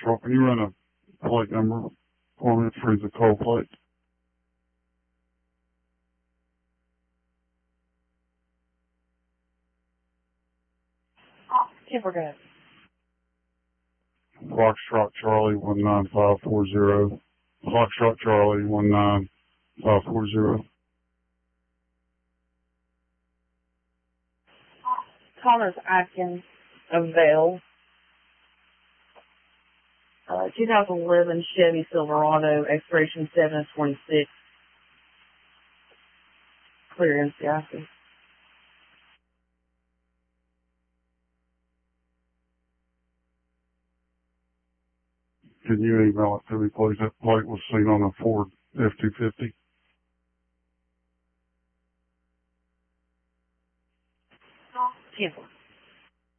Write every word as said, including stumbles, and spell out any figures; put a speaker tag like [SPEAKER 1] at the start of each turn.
[SPEAKER 1] Foxtrot, can you run a plate number for me for the cold plate?
[SPEAKER 2] ten four, go ahead.
[SPEAKER 1] Foxtrot Charlie one nine five four zero. Foxtrot Charlie one nine five four zero.
[SPEAKER 2] Connors Atkins of Vail. Uh, two thousand eleven Chevy Silverado, expiration seven of twenty-six. Clear in Seattle.
[SPEAKER 1] Can you email it to me, please? That plate was seen on a Ford F two fifty.
[SPEAKER 2] ten four.